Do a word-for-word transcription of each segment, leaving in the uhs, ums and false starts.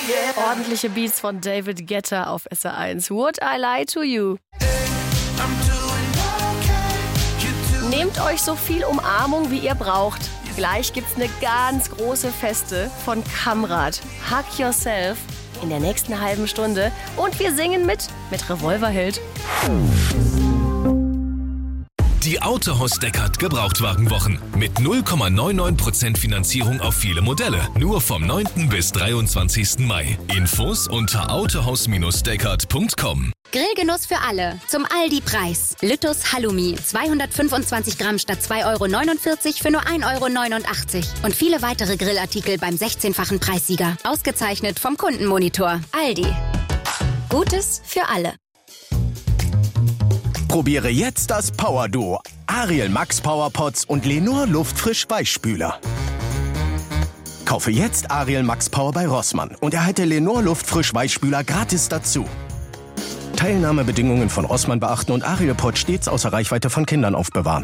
Ordentliche Beats von David Guetta auf S R eins. Would I Lie to You? Nehmt euch so viel Umarmung, wie ihr braucht. Gleich gibt's eine ganz große Feste von Kamrad. Hug Yourself in der nächsten halben Stunde. Und wir singen mit, mit Revolverheld. Die Autohaus Deckard Gebrauchtwagenwochen mit null Komma neunundneunzig Prozent Finanzierung auf viele Modelle. Nur vom neunten bis dreiundzwanzigsten Mai. Infos unter autohaus deckard punkt com. Grillgenuss für alle. Zum Aldi-Preis. Lüttus Halloumi. zweihundertfünfundzwanzig Gramm statt zwei Euro neunundvierzig für nur ein Euro neunundachtzig. Und viele weitere Grillartikel beim sechzehnfachen Preissieger. Ausgezeichnet vom Kundenmonitor. Aldi. Gutes für alle. Probiere jetzt das Power-Duo. Ariel Max Powerpots und Lenor Luftfrisch Weichspüler. Kaufe jetzt Ariel Max Power bei Rossmann und erhalte Lenor Luftfrisch Weichspüler gratis dazu. Teilnahmebedingungen von Rossmann beachten und Ariel Pot stets außer Reichweite von Kindern aufbewahren.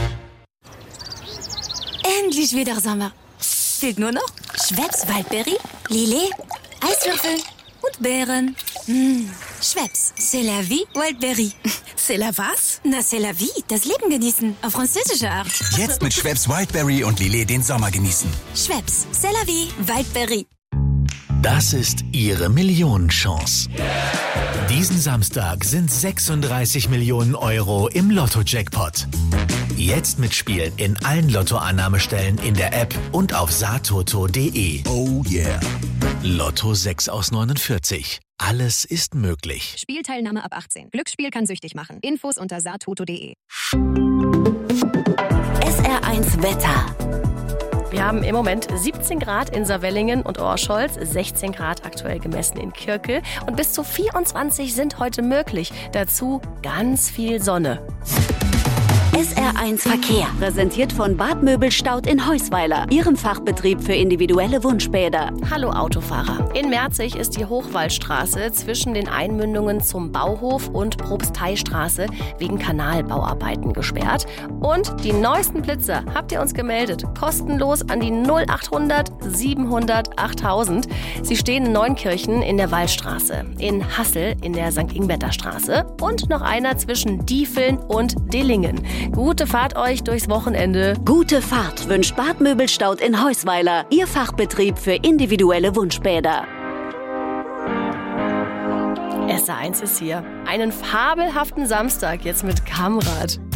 Endlich wieder Sommer. Fehlt nur noch Schweppes Waldbeere, Lillet, Eiswürfel und Beeren. Mmh. Schweppes, c'est la vie, Wildberry. C'est la was? Na, c'est la vie, das Leben genießen, auf französische Art. Jetzt mit Schweppes Wildberry und Lillet den Sommer genießen. Schweppes, c'est la vie, Wildberry. Das ist Ihre Millionenchance. Diesen Samstag sind sechsunddreißig Millionen Euro im Lotto-Jackpot. Jetzt mitspielen in allen Lottoannahmestellen in der App und auf satoto punkt de. Oh yeah. Lotto sechs aus neunundvierzig. Alles ist möglich. Spielteilnahme ab achtzehn. Glücksspiel kann süchtig machen. Infos unter satoto punkt de. S R eins Wetter. Wir haben im Moment siebzehn Grad in Saarwellingen und Orscholz, sechzehn Grad aktuell gemessen in Kirke und bis zu vierundzwanzig sind heute möglich. Dazu ganz viel Sonne. S R eins Verkehr. Präsentiert von Bad Möbelstaud in Heusweiler. Ihrem Fachbetrieb für individuelle Wunschbäder. Hallo Autofahrer. In Merzig ist die Hochwaldstraße zwischen den Einmündungen zum Bauhof und Propsteistraße wegen Kanalbauarbeiten gesperrt. Und die neuesten Blitzer habt ihr uns gemeldet. Kostenlos an die null achthundert siebenhundert achttausend. Sie stehen in Neunkirchen in der Wallstraße, in Hassel in der Sankt Ingbert Straße und noch einer zwischen Diefeln und Dillingen. Gute Fahrt euch durchs Wochenende. Gute Fahrt wünscht Bad Möbelstaud in Heusweiler. Ihr Fachbetrieb für individuelle Wunschbäder. S R eins ist hier. Einen fabelhaften Samstag jetzt mit Kamrad.